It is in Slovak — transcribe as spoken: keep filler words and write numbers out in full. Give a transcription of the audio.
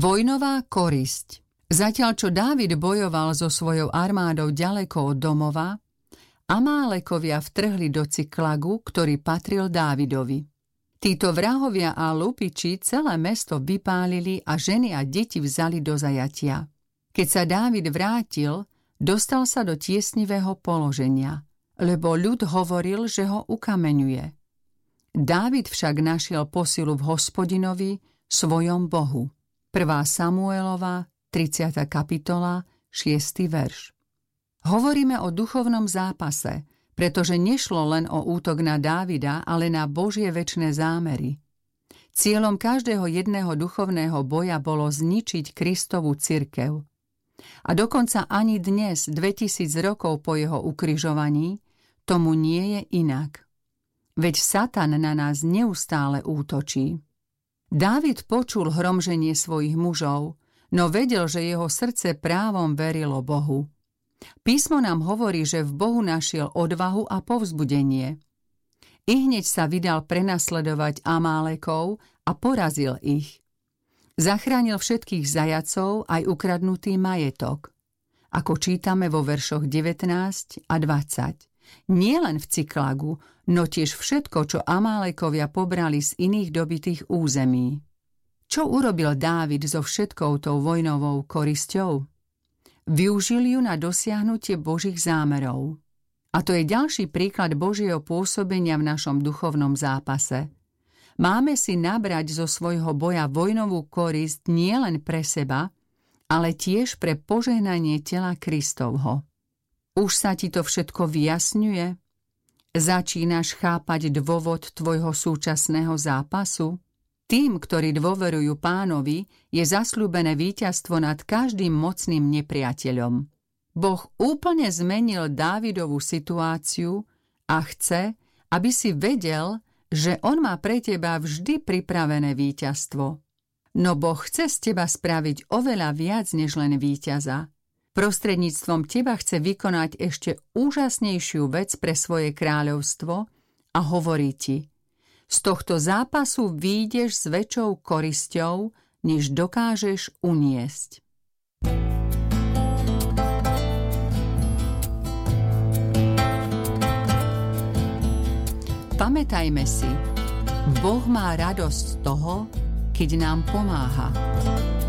Vojnová korisť. Zatiaľ, čo Dávid bojoval so svojou armádou ďaleko od domova, Amálekovia vtrhli do Ciklagu, ktorý patril Dávidovi. Títo vrahovia a lupiči celé mesto vypálili a ženy a deti vzali do zajatia. Keď sa Dávid vrátil, dostal sa do tiesnivého položenia, lebo ľud hovoril, že ho ukameňuje. Dávid však našiel posilu v Hospodinovi, svojom Bohu. prvá Samuelova, tridsiata kapitola, šiesty verš. Hovoríme o duchovnom zápase, pretože nešlo len o útok na Dávida, ale na Božie večné zámery. Cieľom každého jedného duchovného boja bolo zničiť Kristovu cirkev. A dokonca ani dnes, dvetisíc rokov po jeho ukrižovaní, tomu nie je inak. Veď Satan na nás neustále útočí. Dávid počul hromženie svojich mužov, no vedel, že jeho srdce právom verilo Bohu. Písmo nám hovorí, že v Bohu našiel odvahu a povzbudenie. Ihneď sa vydal prenasledovať Amálekov a porazil ich. Zachránil všetkých zajacov aj ukradnutý majetok. Ako čítame vo veršoch devätnásť a dvadsať. Nie len v Ciklagu, no tiež všetko, čo Amálekovia pobrali z iných dobitých území. Čo urobil Dávid so všetkou tou vojnovou korisťou? Využil ju na dosiahnutie Božích zámerov. A to je ďalší príklad Božieho pôsobenia v našom duchovnom zápase. Máme si nabrať zo svojho boja vojnovú korisť nielen pre seba, ale tiež pre požehnanie tela Kristovho. Už sa ti to všetko vyjasňuje? Začínaš chápať dôvod tvojho súčasného zápasu? Tým, ktorí dôverujú Pánovi, je zasľúbené víťazstvo nad každým mocným nepriateľom. Boh úplne zmenil Dávidovú situáciu a chce, aby si vedel, že on má pre teba vždy pripravené víťazstvo. No Boh chce z teba spraviť oveľa viac než len víťaza. Prostredníctvom teba chce vykonať ešte úžasnejšiu vec pre svoje kráľovstvo a hovorí ti: z tohto zápasu výjdeš s väčšou korisťou, než dokážeš uniesť. Pamätajme si, Boh má radosť z toho, keď nám pomáha.